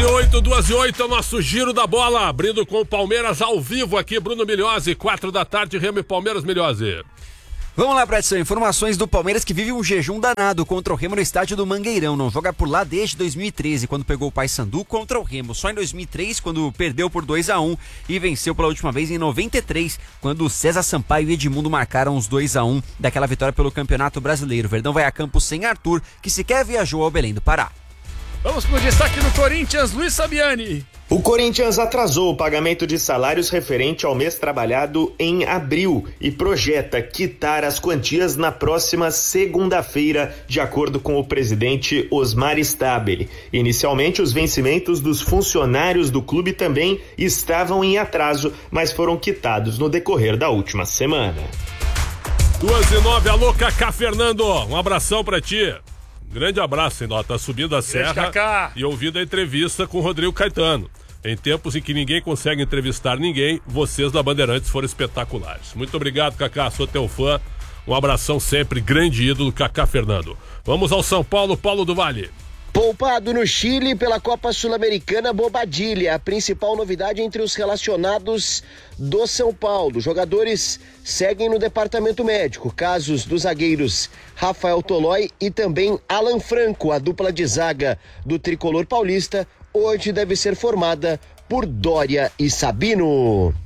2h08, é o nosso giro da bola, abrindo com o Palmeiras ao vivo aqui, Bruno Milhose, 4 da tarde, Remo e Palmeiras, Milhose. Vamos lá, Bradson, informações do Palmeiras que vive um jejum danado contra o Remo no estádio do Mangueirão, não joga por lá desde 2013, quando pegou o Paysandu contra o Remo, só em 2003, quando perdeu por 2-1 e venceu pela última vez em 93, quando César Sampaio e Edmundo marcaram os 2-1 daquela vitória pelo Campeonato Brasileiro. Verdão vai a campo sem Arthur, que sequer viajou ao Belém do Pará. Vamos pro destaque do Corinthians, Luiz Sabiani. O Corinthians atrasou o pagamento de salários referente ao mês trabalhado em abril e projeta quitar as quantias na próxima segunda-feira, de acordo com o presidente Osmar Stabile. Inicialmente, os vencimentos dos funcionários do clube também estavam em atraso, mas foram quitados no decorrer da última semana. 2h09, alô Cacá Fernando, um abração pra ti. Grande abraço, hein? Tá subindo a serra e ouvindo a entrevista com o Rodrigo Caetano. Em tempos em que ninguém consegue entrevistar ninguém, vocês da Bandeirantes foram espetaculares. Muito obrigado, Cacá, sou teu fã. Um abração sempre, grande ídolo, Cacá Fernando. Vamos ao São Paulo, Paulo do Vale. Poupado no Chile pela Copa Sul-Americana, Bobadilla, a principal novidade entre os relacionados do São Paulo. Jogadores seguem no departamento médico, casos dos zagueiros Rafael Tolói e também Alan Franco, a dupla de zaga do tricolor paulista, hoje deve ser formada por Dória e Sabino.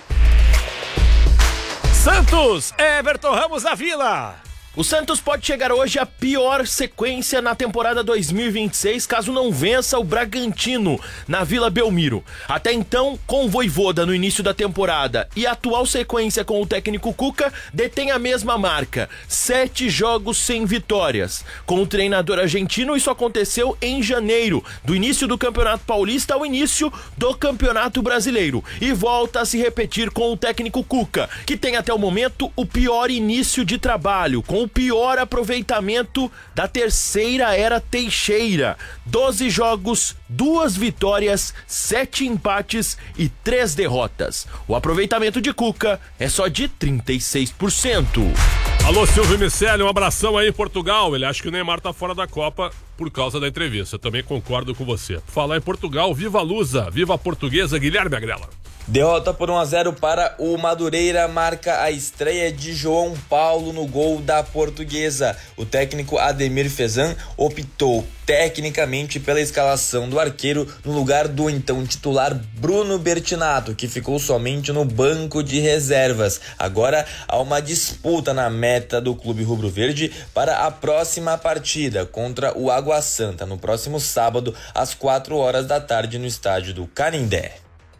Santos, Everton Ramos da Vila. O Santos pode chegar hoje à pior sequência na temporada 2026, caso não vença o Bragantino na Vila Belmiro. Até então, com o Vojvoda no início da temporada e a atual sequência com o técnico Cuca, detém a mesma marca, 7 jogos sem vitórias. Com o treinador argentino, isso aconteceu em janeiro, do início do Campeonato Paulista ao início do Campeonato Brasileiro. E volta a se repetir com o técnico Cuca, que tem até o momento o pior início de trabalho, com o pior aproveitamento da terceira era Teixeira. 12 jogos, 2 vitórias, 7 empates e 3 derrotas. O aproveitamento de Cuca é só de 36%. Alô, Silvio Miceli, um abração aí em Portugal. Ele acha que o Neymar tá fora da Copa por causa da entrevista. Eu também concordo com você. Falar em Portugal, viva a Lusa, viva a Portuguesa, Guilherme Agrela. Derrota por 1-0 para o Madureira marca a estreia de João Paulo no gol da Portuguesa. O técnico Ademir Fezan optou tecnicamente pela escalação do arqueiro no lugar do então titular Bruno Bertinato, que ficou somente no banco de reservas. Agora há uma disputa na meta do clube rubro-verde para a próxima partida contra o Água Santa, no próximo sábado, às 4 da tarde, no estádio do Canindé.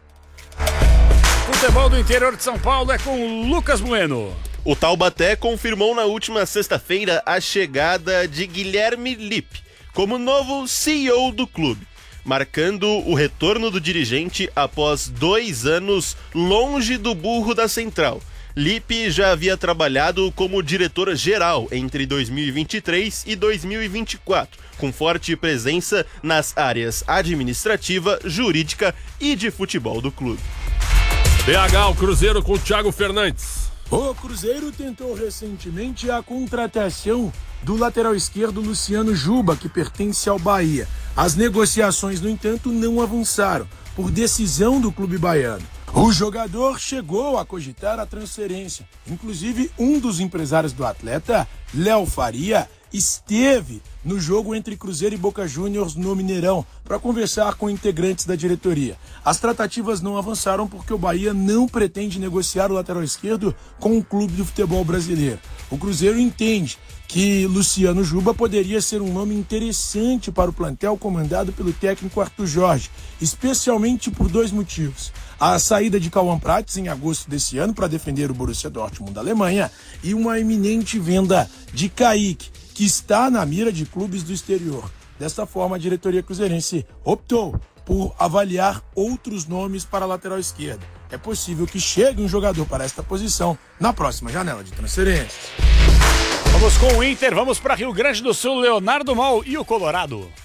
Futebol do interior de São Paulo é com o Lucas Bueno. O Taubaté confirmou na última sexta-feira a chegada de Guilherme Lippe como novo CEO do clube, marcando o retorno do dirigente após 2 anos longe do burro da Central. Lippe já havia trabalhado como diretor-geral entre 2023 e 2024, com forte presença nas áreas administrativa, jurídica e de futebol do clube. BH, o Cruzeiro com o Thiago Fernandes. O Cruzeiro tentou recentemente a contratação do lateral esquerdo Luciano Juba, que pertence ao Bahia. As negociações, no entanto, não avançaram, por decisão do clube baiano. O jogador chegou a cogitar a transferência. Inclusive, um dos empresários do atleta, Léo Faria, esteve no jogo entre Cruzeiro e Boca Juniors no Mineirão para conversar com integrantes da diretoria. As tratativas não avançaram porque o Bahia não pretende negociar o lateral esquerdo com o clube do futebol brasileiro. O Cruzeiro entende que Luciano Juba poderia ser um nome interessante para o plantel comandado pelo técnico Arthur Jorge, especialmente por 2 motivos. A saída de Cauã Prates em agosto desse ano para defender o Borussia Dortmund da Alemanha e uma iminente venda de Kaique, que está na mira de clubes do exterior. Desta forma, a diretoria cruzeirense optou por avaliar outros nomes para a lateral esquerda. É possível que chegue um jogador para esta posição na próxima janela de transferências. Vamos com o Inter, vamos para Rio Grande do Sul, Leonardo Mal e o Colorado. O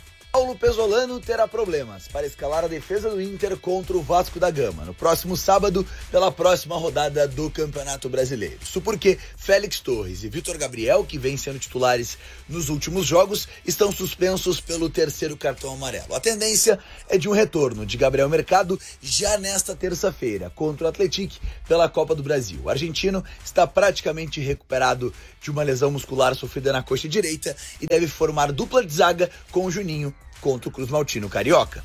Paulo Pesolano terá problemas para escalar a defesa do Inter contra o Vasco da Gama no próximo sábado, pela próxima rodada do Campeonato Brasileiro. Isso porque Félix Torres e Vitor Gabriel, que vêm sendo titulares nos últimos jogos, estão suspensos pelo 3º cartão amarelo. A tendência é de um retorno de Gabriel Mercado já nesta terça-feira contra o Atlético pela Copa do Brasil. O argentino está praticamente recuperado de uma lesão muscular sofrida na coxa direita e deve formar dupla de zaga com o Juninho contra o Cruz Maltino Carioca.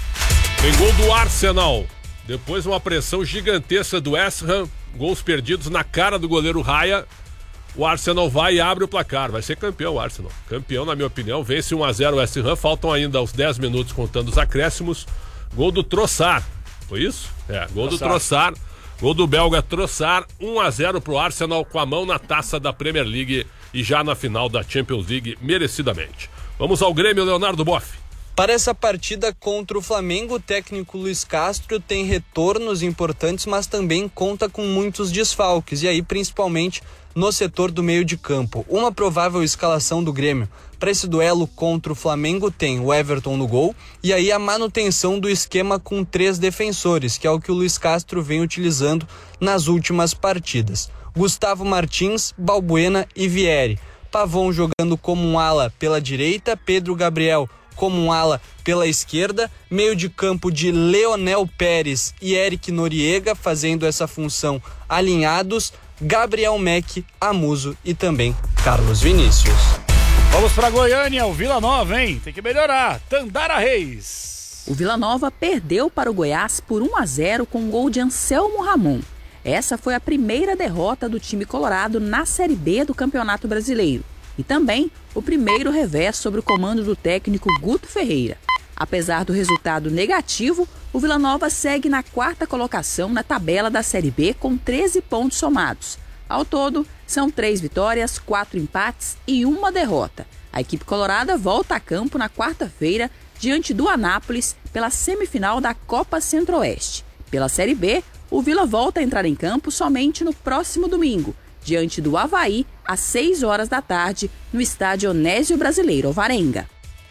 Tem gol do Arsenal. Depois uma pressão gigantesca do West Ham, gols perdidos na cara do goleiro Raya. O Arsenal vai e abre o placar. Vai ser campeão o Arsenal. Campeão, na minha opinião. Vence 1-0 o West Ham. Faltam ainda os 10 minutos contando os acréscimos. Gol do Trossard. Foi isso? Gol do Trossard. Gol do belga Trossard. 1-0 pro Arsenal com a mão na taça da Premier League e já na final da Champions League, merecidamente. Vamos ao Grêmio, Leonardo Boff. Para essa partida contra o Flamengo, o técnico Luiz Castro tem retornos importantes, mas também conta com muitos desfalques, e aí principalmente no setor do meio de campo. Uma provável escalação do Grêmio para esse duelo contra o Flamengo tem o Everton no gol, e aí a manutenção do esquema com 3 defensores, que é o que o Luiz Castro vem utilizando nas últimas partidas. Gustavo Martins, Balbuena e Vieri. Pavon jogando como um ala pela direita, Pedro Gabriel como um ala pela esquerda, meio de campo de Leonel Pérez e Eric Noriega fazendo essa função alinhados, Gabriel Meck, Amuso e também Carlos Vinícius. Vamos para Goiânia, o Vila Nova, hein? Tem que melhorar. Tandara Reis. O Vila Nova perdeu para o Goiás por 1-0 com um gol de Anselmo Ramon. Essa foi a primeira derrota do time colorado na Série B do Campeonato Brasileiro. E também o primeiro revés sobre o comando do técnico Guto Ferreira. Apesar do resultado negativo, o Vila Nova segue na 4ª colocação na tabela da Série B com 13 pontos somados. Ao todo, são 3 vitórias, 4 empates e 1 derrota. A equipe colorada volta a campo na quarta-feira diante do Anápolis pela semifinal da Copa Centro-Oeste. Pela Série B, o Vila volta a entrar em campo somente no próximo domingo, diante do Avaí, às 6 horas da tarde, no estádio Onésio Brasileiro, Alvarenga.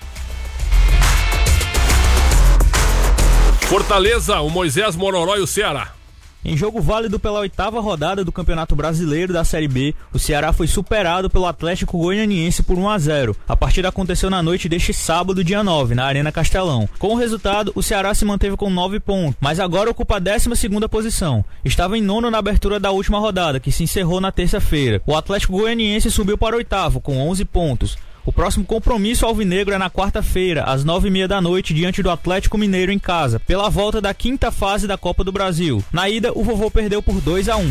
Fortaleza, o Moisés Mororó e o Ceará. Em jogo válido pela 8ª rodada do Campeonato Brasileiro da Série B, o Ceará foi superado pelo Atlético Goianiense por 1-0. A partida aconteceu na noite deste sábado, dia 9, na Arena Castelão. Com o resultado, o Ceará se manteve com 9 pontos, mas agora ocupa a 12ª posição. Estava em nono na abertura da última rodada, que se encerrou na terça-feira. O Atlético Goianiense subiu para o 8º, com 11 pontos. O próximo compromisso alvinegro é na quarta-feira, às 9h30 da noite, diante do Atlético Mineiro em casa, pela volta da 5ª fase da Copa do Brasil. Na ida, o Vovô perdeu por 2-1.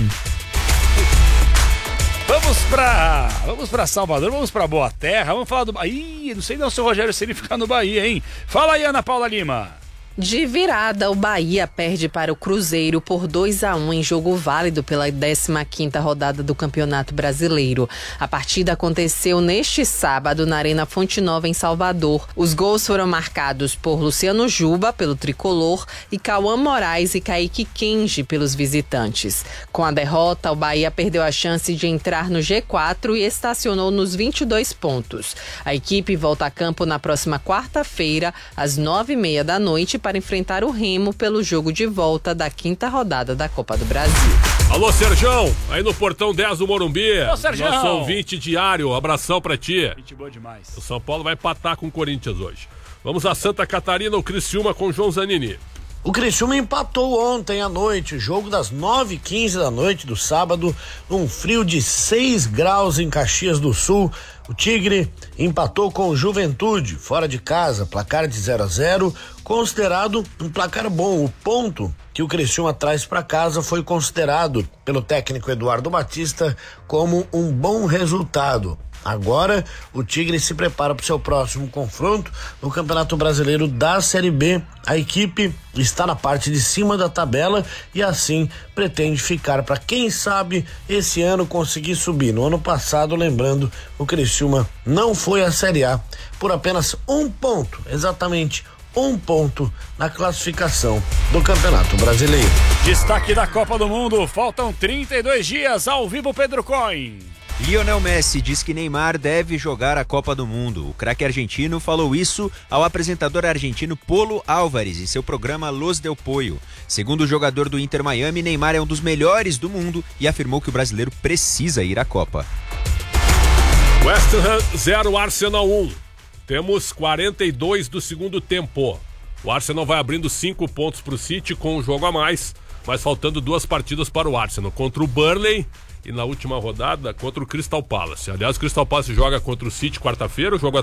Vamos pra Salvador, vamos pra Boa Terra, vamos falar do Bahia. Não sei não se o Rogério Ceni ficar no Bahia, hein? Fala aí, Ana Paula Lima. De virada, o Bahia perde para o Cruzeiro por 2-1 em jogo válido pela 15ª rodada do Campeonato Brasileiro. A partida aconteceu neste sábado na Arena Fonte Nova, em Salvador. Os gols foram marcados por Luciano Juba, pelo tricolor, e Cauã Moraes e Kaique Kenji, pelos visitantes. Com a derrota, o Bahia perdeu a chance de entrar no G4 e estacionou nos 22 pontos. A equipe volta a campo na próxima quarta-feira, às 9h30 da noite, para enfrentar o Remo pelo jogo de volta da 5ª rodada da Copa do Brasil. Alô, Serjão, aí no Portão 10 do Morumbi. Alô, Serjão. Nosso ouvinte diário, abração pra ti. Gente boa demais. O São Paulo vai empatar com o Corinthians hoje. Vamos a Santa Catarina, o Criciúma com o João Zanini. O Criciúma empatou ontem à noite, jogo das 9h15 da noite do sábado, num frio de 6 graus em Caxias do Sul. O Tigre empatou com o Juventude, fora de casa, placar de 0-0, considerado um placar bom. O ponto que o Criciúma traz para casa foi considerado pelo técnico Eduardo Batista como um bom resultado. Agora, o Tigre se prepara para o seu próximo confronto no Campeonato Brasileiro da Série B. A equipe está na parte de cima da tabela e assim pretende ficar para, quem sabe, esse ano conseguir subir. No ano passado, lembrando, o Criciúma não foi à Série A por apenas 1 ponto, exatamente 1 ponto na classificação do Campeonato Brasileiro. Destaque da Copa do Mundo, faltam 32 dias, ao vivo Pedro Coin. Lionel Messi diz que Neymar deve jogar a Copa do Mundo. O craque argentino falou isso ao apresentador argentino Polo Álvares em seu programa Los Del Pollo. Segundo o jogador do Inter Miami, Neymar é um dos melhores do mundo e afirmou que o brasileiro precisa ir à Copa. West Ham 0, Arsenal 1. Temos 42 do segundo tempo. O Arsenal vai abrindo 5 pontos para o City com um jogo a mais, mas faltando 2 partidas para o Arsenal, contra o Burnley e na última rodada contra o Crystal Palace. Aliás, o Crystal Palace joga contra o City quarta-feira, o jogo